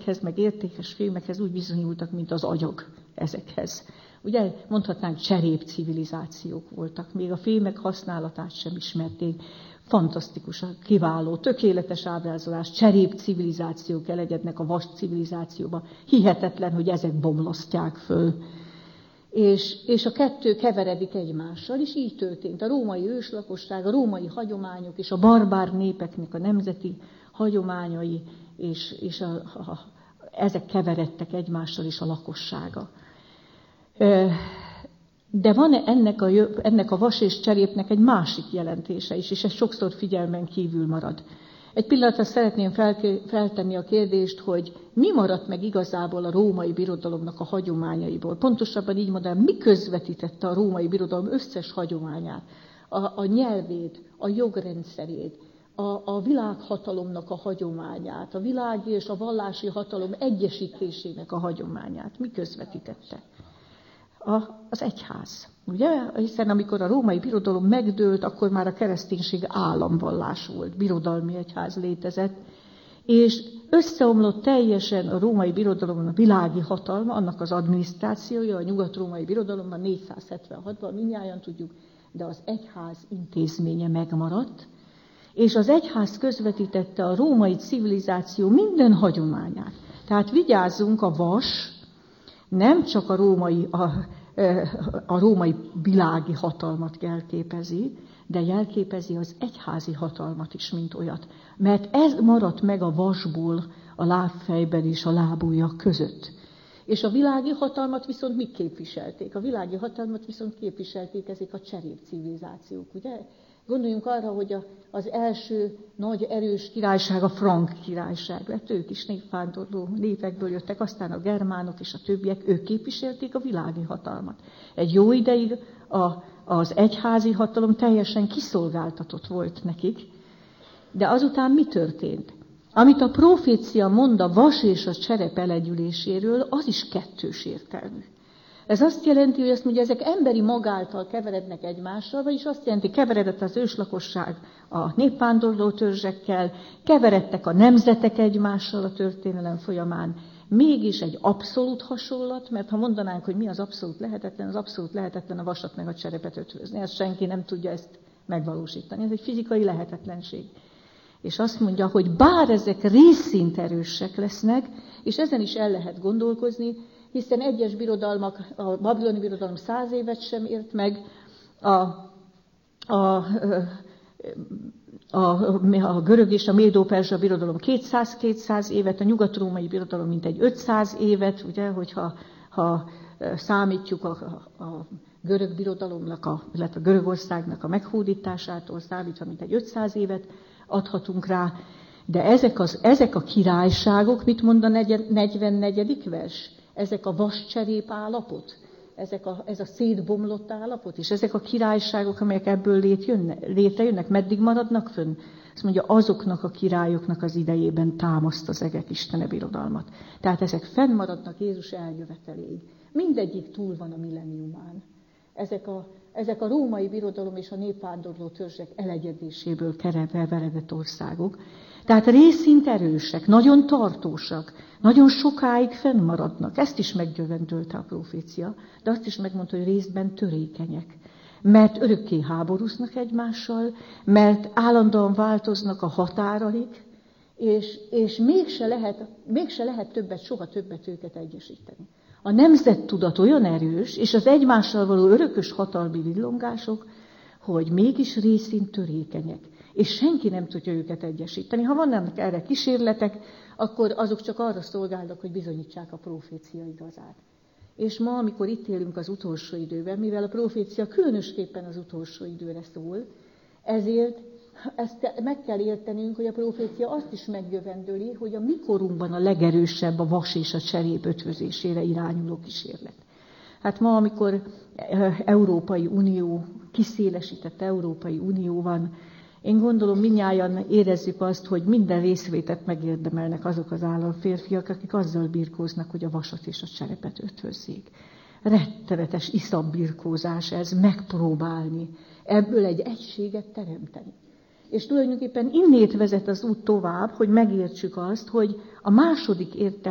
fémekhez, meg értékes fémekhez úgy bizonyultak, mint az agyag ezekhez. Ugye mondhatnánk, cserép civilizációk voltak, még a fémek használatát sem ismerték. Fantasztikus, kiváló, tökéletes ábrázolás, cserép civilizációk elegyednek a vas civilizációba. Hihetetlen, hogy ezek bomlasztják föl. És a kettő keveredik egymással, és így történt. A római őslakosság, a római hagyományok és a barbár népeknek a nemzeti hagyományai, és ezek keveredtek egymással is a lakossága. De van ennek a vas és cserépnek egy másik jelentése is, és ez sokszor figyelmen kívül marad. Egy pillanatra szeretném feltenni a kérdést, hogy mi maradt meg igazából a római birodalomnak a hagyományaiból. Pontosabban így mondanám, mi közvetítette a római birodalom összes hagyományát, a nyelvét, a jogrendszerét, a világhatalomnak a hagyományát, a világi és a vallási hatalom egyesítésének a hagyományát. Mi közvetítette? Az egyház. Ugye? Hiszen amikor a római birodalom megdőlt, akkor már a kereszténység államvallás volt, birodalmi egyház létezett, és összeomlott teljesen a római birodalomban a világi hatalma, annak az adminisztrációja, a nyugat-római birodalomban 476-ban, mindnyájan tudjuk, de az egyház intézménye megmaradt, és az egyház közvetítette a római civilizáció minden hagyományát. Tehát vigyázzunk, a vas nem csak a római világi hatalmat jelképezi, de jelképezi az egyházi hatalmat is, mint olyat. Mert ez maradt meg a vasból a lábfejben és a lábujjak között. És a világi hatalmat viszont mik képviselték? A világi hatalmat viszont képviselték ezek a cserépcivilizációk, ugye? Gondoljunk arra, hogy az első nagy erős királyság a frank királyság lett. Ők is népvándorló népekből jöttek, aztán a germánok és a többiek, ők képviselték a világi hatalmat. Egy jó ideig az egyházi hatalom teljesen kiszolgáltatott volt nekik, de azután mi történt? Amit a profécia mond a vas és a cserep elegyüléséről, az is kettős értelmű. Ez azt jelenti, hogy azt mondja, ezek emberi mag által keverednek egymással, vagyis azt jelenti, keveredett az őslakosság a népvándorló törzsekkel, keveredtek a nemzetek egymással a történelem folyamán. Mégis egy abszolút hasonlat, mert ha mondanánk, hogy mi az abszolút lehetetlen a vasat meg a cserepet ötvözni. Ezt senki nem tudja ezt megvalósítani. Ez egy fizikai lehetetlenség. És azt mondja, hogy bár ezek részint erősek lesznek, és ezen is el lehet gondolkozni, hiszen egyes birodalmak, a babiloni birodalom 100 évet sem ért meg, a görög és a médó-perzsa birodalom 200 évet, a nyugat-római birodalom mintegy 500 évet, ugye, hogyha számítjuk a görög birodalomnak, illetve a Görögországnak a meghódításától számítva mintegy 500 évet adhatunk rá, de ezek a királyságok, mit mond a 44. vers? Ezek a vascserép állapot, ez a szétbomlott állapot, és ezek a királyságok, amelyek ebből létrejönnek, meddig maradnak fönn? Azt mondja, azoknak a királyoknak az idejében támaszt az egek Istene birodalmat. Tehát ezek fennmaradnak Jézus eljöveteléig. Mindegyik túl van a milleniumán. Ezek a római birodalom és a népvándorló törzsek elegyedéséből keveredett országok. Tehát részint erősek, nagyon tartósak, nagyon sokáig fennmaradnak. Ezt is meggyövendölte a profécia, de azt is megmondta, hogy részben törékenyek. Mert örökké háborúznak egymással, mert állandóan változnak a határaik, és mégse lehet soha többet őket egyesíteni. A nemzettudat olyan erős, és az egymással való örökös hatalmi villongások, hogy mégis részint törékenyek. És senki nem tudja őket egyesíteni. Ha vannak erre kísérletek, akkor azok csak arra szolgálnak, hogy bizonyítsák a profécia igazát. És ma, amikor itt élünk az utolsó időben, mivel a profécia különösképpen az utolsó időre szól, ezért ezt meg kell értenünk, hogy a profécia azt is megjövendöli, hogy a mi korunkban a legerősebb a vas és a cserép ötvözésére irányuló kísérlet. Hát ma, amikor Európai Unió, kiszélesített Európai Unió van, én gondolom, mindnyájan érezzük azt, hogy minden részvétet megérdemelnek azok az államférfiak, akik azzal birkóznak, hogy a vasat és a cserepet ötvözzék. Rettenetes iszabbirkózás ez, megpróbálni ebből egy egységet teremteni. És tulajdonképpen innét vezet az út tovább, hogy megértsük azt, hogy a második